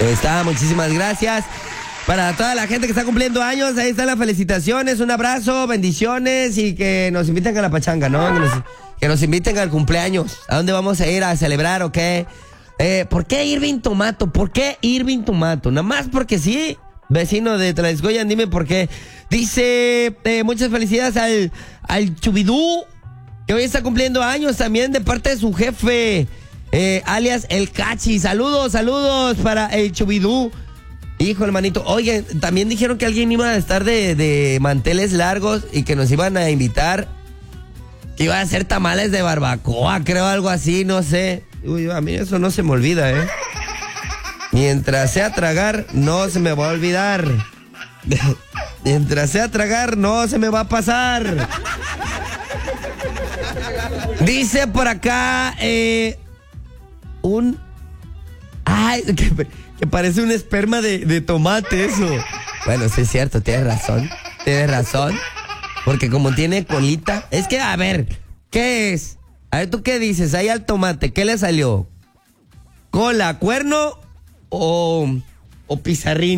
Muchísimas gracias. Para toda la gente que está cumpliendo años, ahí están las felicitaciones, un abrazo, bendiciones y que nos inviten a la pachanga, ¿no? Que nos inviten al cumpleaños. ¿A dónde vamos a ir a celebrar o qué? ¿Por qué Irving Tomato? ¿Por qué Irving Tomato? Nada más porque sí, vecino de Tlaxcoyan, dime por qué. Dice, muchas felicidades al Chubidú, que hoy está cumpliendo años también de parte de su jefe, alias El Cachi. Saludos para el Chubidú. Hijo, hermanito. Oye, también dijeron que alguien iba a estar de manteles largos y que nos iban a invitar, que iba a hacer tamales de barbacoa, creo, algo así, no sé. Uy, a mí eso no se me olvida, Mientras sea tragar, no se me va a olvidar. Mientras sea tragar, no se me va a pasar. Dice por acá, Ay, que parece un esperma de tomate eso. Bueno, sí es cierto, tienes razón. Porque como tiene colita, es que, a ver, ¿qué es? A ver, ¿tú qué dices? Ahí al tomate, ¿qué le salió? ¿Cola, cuerno o pizarrín?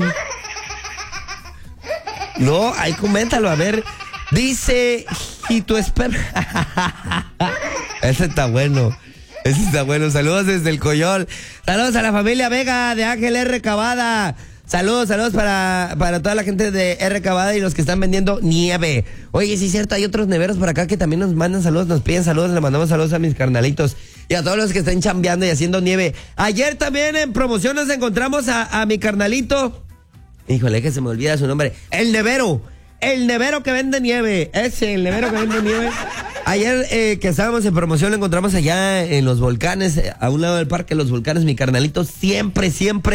No, ahí coméntalo, a ver. Dice, y tu esperma. Ese está bueno. Saludos desde el Coyol. Saludos a la familia Vega de Ángel R. Cavada. Saludos para toda la gente de R. Cavada y los que están vendiendo nieve. Oye, sí es cierto, hay otros neveros por acá que también nos mandan saludos, nos piden saludos. Le mandamos saludos a mis carnalitos y a todos los que estén chambeando y haciendo nieve. Ayer también en promoción nos encontramos a mi carnalito. Híjole, que se me olvida su nombre. El nevero que vende nieve. El nevero que vende nieve. Ayer que estábamos en promoción lo encontramos allá en Los Volcanes, a un lado del Parque Los Volcanes. Mi carnalito siempre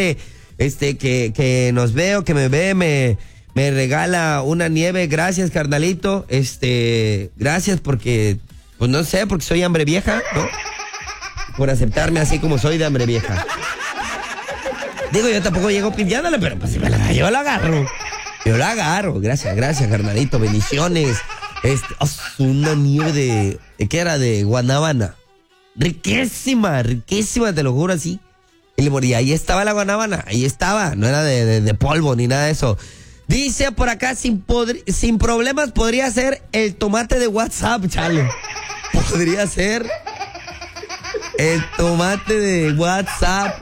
que nos veo, que me ve, me regala una nieve. Gracias, carnalito. Gracias porque, pues no sé, porque soy hambre vieja, ¿no? Por aceptarme así como soy de hambre vieja. Digo, yo tampoco llego pidiéndole, pero pues si me la da, yo la agarro. Gracias, carnalito. Bendiciones. Una nieve de ¿qué era? De guanábana. Riquísima, te lo juro así. Y ahí estaba la guanábana, no era de polvo ni nada de eso. Dice por acá, sin problemas podría ser el tomate de WhatsApp, chale. Podría ser el tomate de WhatsApp.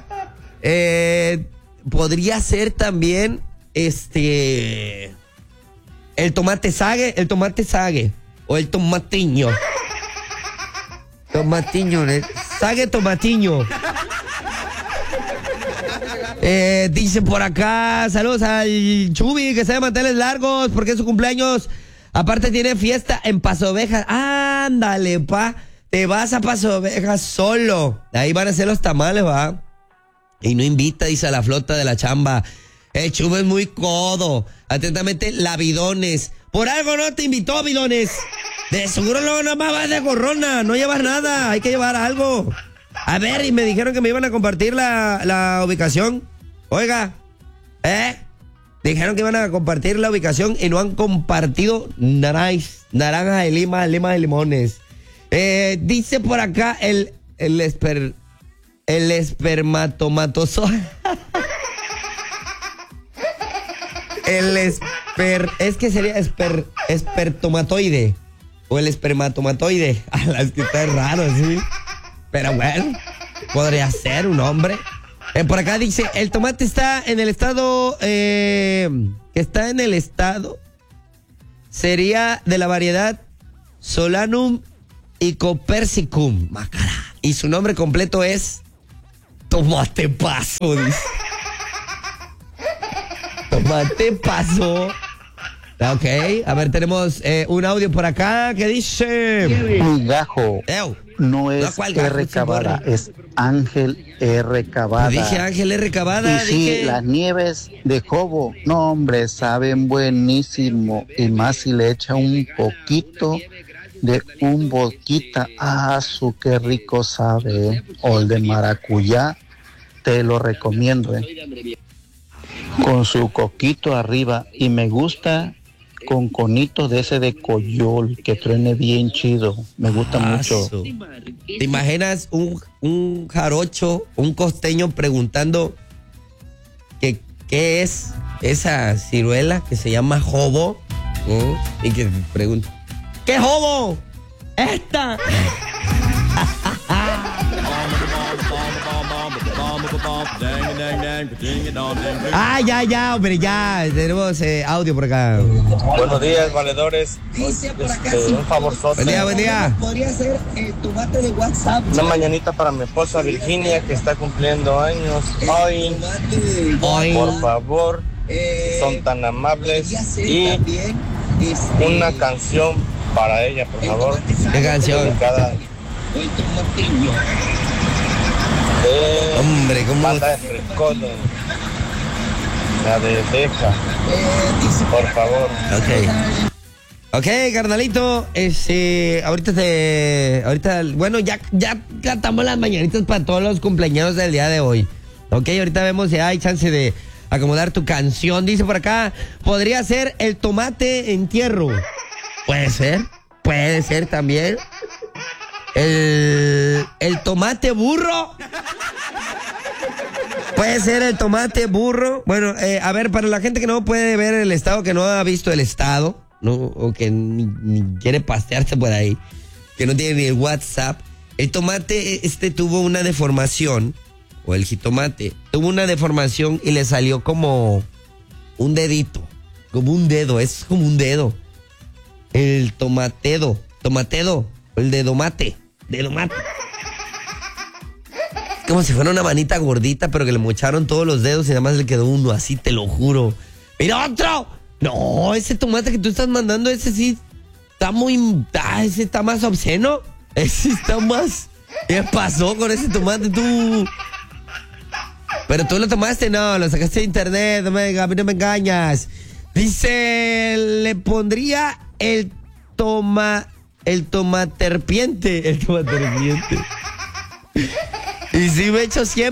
Podría ser también el tomate sague o el tomatiño. Sague tomatiño. Dice por acá, saludos al Chubi, que sea de manteles largos porque es su cumpleaños. Aparte tiene fiesta en Paso Ovejas. Ándale, te vas a Paso Ovejas solo. Ahí van a hacer los tamales, va. Y no invita, dice, a la flota de la chamba. El Chubi es muy codo. Atentamente, la Bidones. Por algo no te invitó, Bidones. De seguro luego nomás vas de gorrona. No llevas nada, hay que llevar algo. A ver, y me dijeron que me iban a compartir la ubicación. Oiga, dijeron que iban a compartir la ubicación y no han compartido naranjas de lima de limones. Dice por acá el espermatozoide. Es que sería espertomatoide o el espermatomatoide. Es que está raro, sí. Pero bueno, podría ser un hombre. Por acá dice, el tomate está en el estado, sería de la variedad Solanum icopersicum. Macara. Y su nombre completo es tomate paso, dice. Tomate paso. Ok, a ver, tenemos un audio por acá que dice... Mi gajo no es R. Cavada, es Ángel R. Cavada. Dije Ángel R. Cavada. Y sí, las nieves de Jobo, no hombre, saben buenísimo. Y más si le echa un poquito de un boquita. Su qué rico sabe. O el de maracuyá, te lo recomiendo. Con su coquito arriba. Y me gusta... con conitos de ese de coyol que truene bien chido. Me gusta mucho. ¿Te imaginas un jarocho, un costeño preguntando qué es esa ciruela que se llama jobo. Y que pregunta, ¿qué jobo? ¡Esta! Ya, hombre, ya. Tenemos audio por acá. Buenos días, valedores. Un favorzote. Buen día. Podría ser el tomate de WhatsApp. Una mañanita para mi esposa Virginia, que está cumpliendo años hoy. Por favor, son tan amables. Y una canción para ella, por favor. ¿Qué canción? Hombre, ¿cómo? Banda de Recodo. La de Deja. Por favor. Ok, carnalito, ahorita, bueno, ya cantamos las mañanitas para todos los cumpleaños del día de hoy. Ok, ahorita vemos si hay chance de acomodar tu canción. Dice por acá, podría ser el tomate entierro. Puede ser también. El tomate burro. Puede ser el tomate burro. Bueno, a ver, para la gente que no puede ver el estado, que no ha visto el estado, ¿no? O que ni quiere pasearse por ahí, que no tiene ni el WhatsApp, el tomate tuvo una deformación, o el jitomate, tuvo una deformación y le salió como un dedito, como un dedo, es como un dedo. El tomatedo, el dedomate. Como si fuera una manita gordita, pero que le mocharon todos los dedos y nada más le quedó uno, así te lo juro. ¡Mira otro! No, ese tomate que tú estás mandando, ese sí está ese está más obsceno. Ese está más... ¿Qué pasó con ese tomate tú? Pero tú lo tomaste, no, lo sacaste de internet, a mí no me engañas. Dice, le pondría el tomaterpiente. Y si me echo 100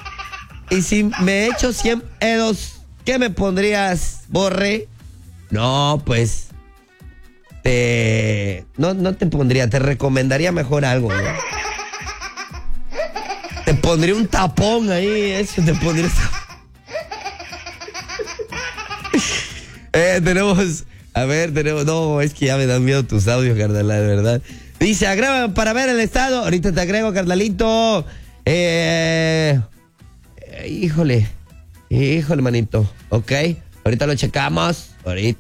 edos, ¿qué me pondrías, Borre? No, pues no te pondría, te recomendaría mejor algo, ¿no? Te pondría un tapón ahí, eso te pondría. Tenemos, no, es que ya me dan miedo tus audios, carnal, de verdad. Dice, agrega para ver el estado. Ahorita te agrego, carnalito. Híjole, manito. Ok, ahorita lo checamos.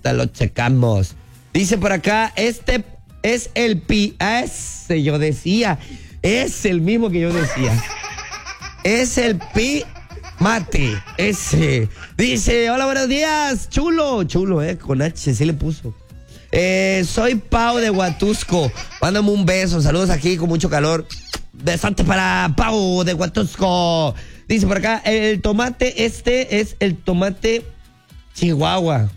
Dice por acá, este es el yo decía. Es el mismo que yo decía. Es el mate, ese. Dice, hola, buenos días. Chulo, con H, sí le puso. Soy Pau de Huatusco. Mándame un beso, saludos aquí con mucho calor. Besote para Pau de Huatusco. Dice por acá, el tomate es el tomate Chihuahua.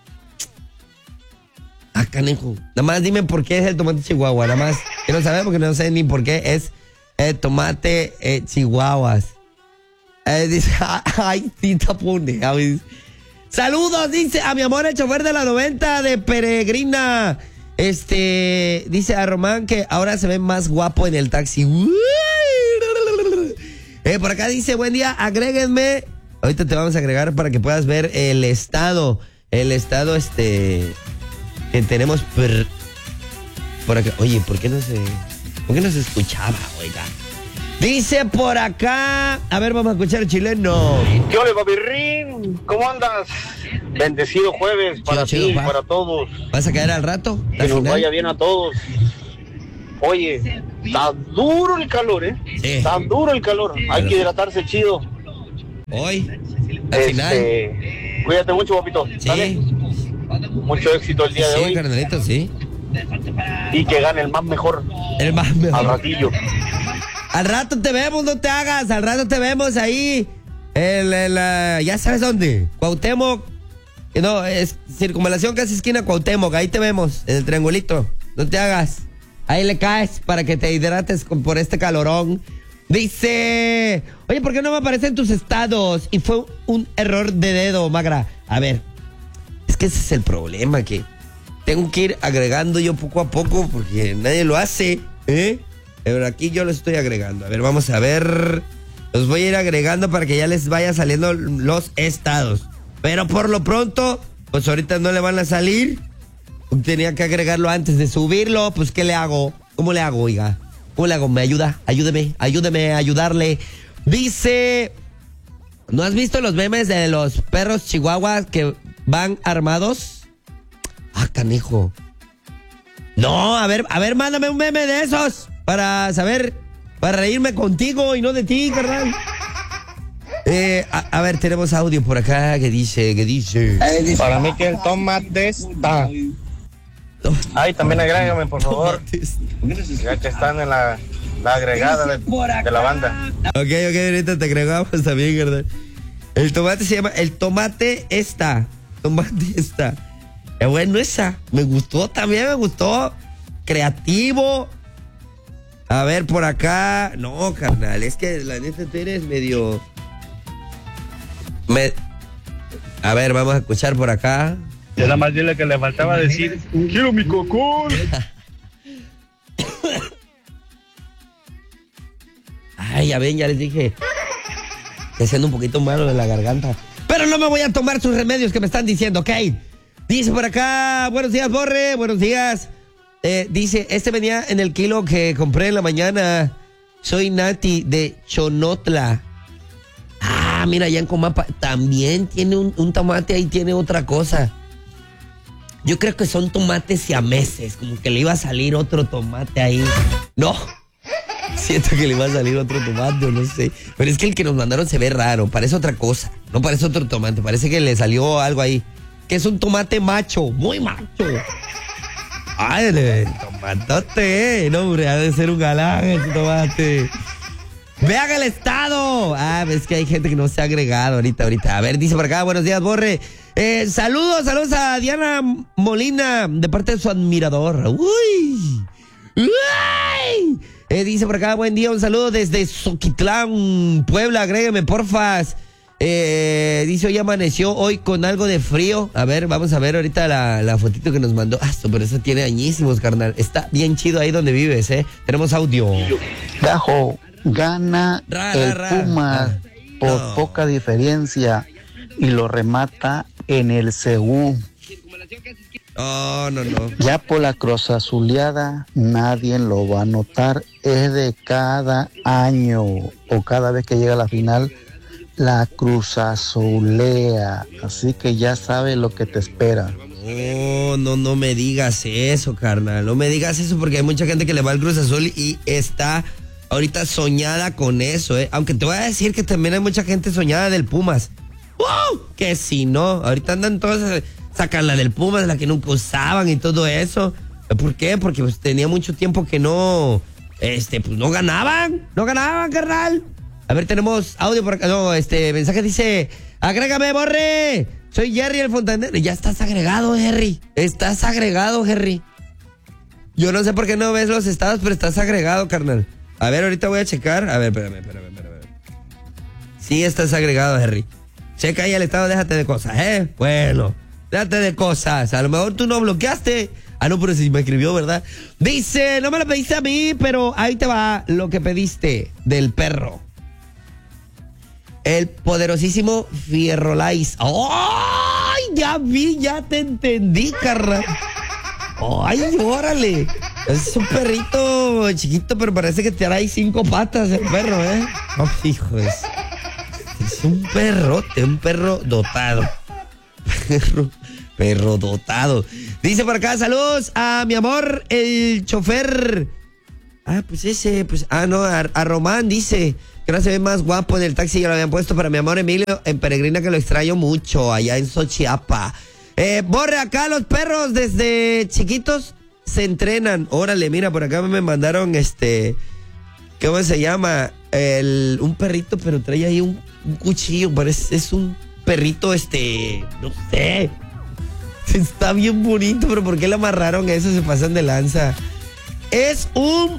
Canejo. Nada más dime por qué es el tomate Chihuahua. Nada más quiero saber porque no sé ni por qué es el tomate Chihuahuas. Dice, ay, sí, tapone. Saludos, dice a mi amor, el chofer de la 90 de Peregrina. Dice a Román que ahora se ve más guapo en el taxi. Por acá dice, buen día, agréguenme. Ahorita te vamos a agregar para que puedas ver el estado. Que tenemos por acá. Oye, ¿por qué no se escuchaba, oiga? Dice por acá, a ver, vamos a escuchar el chileno. ¿Qué ole, papirrín? ¿Cómo andas? Bendecido jueves para ti y para todos. ¿Vas a caer al rato? Que nos vaya bien a todos. Oye, está duro el calor, ¿eh? Sí. Está duro el calor. Hay que hidratarse chido. Hoy, al final. Cuídate mucho, papito. Sí. ¿Vale? Mucho éxito el día de hoy. Sí, carnalito, sí. Y que gane el más mejor. El más mejor. Al ratillo. Al rato te vemos, no te hagas. Al rato te vemos ahí. Ya sabes dónde. Cuauhtémoc. No, es circunvalación casi esquina Cuauhtémoc. Ahí te vemos, en el triangulito. No te hagas. Ahí le caes para que te hidrates por este calorón. Dice, oye, ¿por qué no me aparecen tus estados? Y fue un error de dedo, Magra. A ver, es que ese es el problema, que tengo que ir agregando yo poco a poco porque nadie lo hace, ¿eh? Pero aquí yo lo estoy agregando. A ver, vamos a ver. Los voy a ir agregando para que ya les vaya saliendo los estados. Pero por lo pronto, pues ahorita no le van a salir. Tenía que agregarlo antes de subirlo. Pues, ¿qué le hago? ¿Cómo le hago, oiga? ¿Cómo le hago? ¿Me ayuda? Ayúdeme a ayudarle. Dice... ¿No has visto los memes de los perros chihuahuas que van armados? Ah, canijo. No, a ver, mándame un meme de esos para saber, para reírme contigo y no de ti, carnal. A ver, tenemos audio por acá que dice. Para mí que el tomate está. Ay, también agrégame, por favor. Ya que están en la agregada de la banda. Ok, ahorita te agregamos también, carnal. El tomate se llama El Tomate Está. Bueno, esa. Me gustó. Creativo. A ver, por acá. No, carnal. Es que la neta tú eres medio. A ver, vamos a escuchar por acá. Ya nada más dile que le faltaba decir: quiero mi cocón. Ay, ya ven, ya les dije. Estoy siendo un poquito malo de la garganta. Pero no me voy a tomar sus remedios que me están diciendo, ¿ok? Dice por acá, buenos días, Borre, buenos días. Dice, venía en el kilo que compré en la mañana. Soy Nati de Chonotla. Ah, mira, allá en Comapa también tiene un tomate, ahí tiene otra cosa. Yo creo que son tomates siameses, como que le iba a salir otro tomate ahí. No. Siento que le va a salir otro tomate, no sé. Pero es que el que nos mandaron se ve raro, parece otra cosa. No parece otro tomate, parece que le salió algo ahí. Que es un tomate macho, muy macho. Ay, el tomatote, no, hombre, ha de ser un galán ese tomate. Vean el estado. Ah, es que hay gente que no se ha agregado ahorita. A ver, dice por acá, buenos días, Borre. Saludos a Diana Molina, de parte de su admirador. Uy. Dice por acá, buen día, un saludo desde Zoquitlán, Puebla, agrégame, porfas. Dice, hoy amaneció hoy con algo de frío. A ver, vamos a ver ahorita la fotito que nos mandó. Ah, pero eso tiene añísimos, carnal. Está bien chido ahí donde vives, Tenemos audio. Gajo, gana el Puma por poca diferencia y lo remata en el Seúl. No. Ya por la Cruz Azuleada nadie lo va a notar. Es de cada año o cada vez que llega a la final la Cruz Azulea. Así que ya sabes lo que te espera. No me digas eso, carnal. No me digas eso porque hay mucha gente que le va al Cruz Azul y está ahorita soñada con eso, Aunque te voy a decir que también hay mucha gente soñada del Pumas. Que si no, ahorita andan todos... Sacan la del Pumas, la que nunca usaban y todo eso. ¿Por qué? Porque pues tenía mucho tiempo que no, pues no ganaban, carnal. A ver, tenemos audio por acá. No, mensaje dice, agrégame, Borre. Soy Jerry el Fontanero. Ya estás agregado, Jerry. Yo no sé por qué no ves los estados, pero estás agregado, carnal. A ver, ahorita voy a checar. A ver, espérame. Sí, estás agregado, Jerry. Checa ahí el estado, déjate de cosas, Bueno. Date de cosas. A lo mejor tú no bloqueaste. Ah, no, pero si me escribió, ¿verdad? Dice, no me lo pediste a mí, pero ahí te va lo que pediste del perro. El poderosísimo Fierrolais. ¡Ay! Ya te entendí, carnal. ¡Ay, órale! Es un perrito chiquito, pero parece que te trae 5 patas el perro, Oh, hijo de... Es un perrote, un perro dotado. Perro dotado. Dice por acá, saludos a mi amor, el chofer. Ah, pues ese, pues, a Román dice que ahora se ve más guapo en el taxi, ya lo habían puesto para mi amor Emilio en Peregrina, que lo extraño mucho, allá en Xochiapa. Borre, acá los perros desde chiquitos se entrenan. Órale, mira, por acá me mandaron ¿cómo se llama? Un perrito, pero trae ahí un cuchillo, parece, es un perrito, no sé. Está bien bonito, pero ¿por qué le amarraron eso? Se pasan de lanza. Es un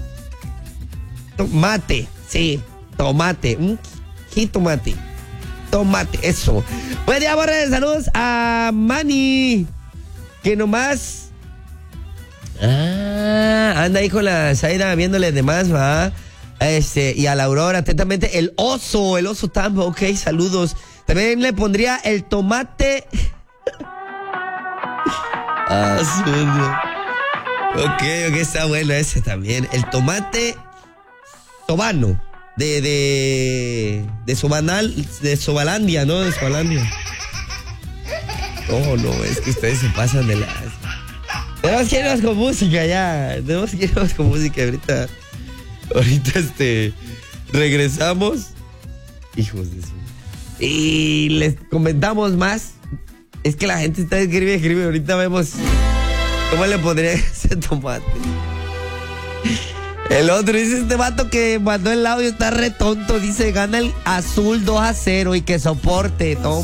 tomate, sí, tomate, un jitomate. Tomate, eso. Buen día, Borre, saludos a Manny, que nomás anda ahí con la Zaida viéndole de más, ¿va? Y a la Aurora, atentamente, el oso Tambo, ok, saludos. También le pondría el tomate. Ok, está bueno ese también. El tomate sobano de Sobalandia, ¿no? De Sobalandia. No, es que ustedes se pasan de las... Tenemos que irnos con música ya. Ahorita regresamos. Hijos de su... Y les comentamos más. Es que la gente está escribe. Ahorita vemos cómo le pondría ese tomate. El otro dice, este vato que mandó el audio está re tonto. Dice, gana el azul 2-0 y que soporte. Toma.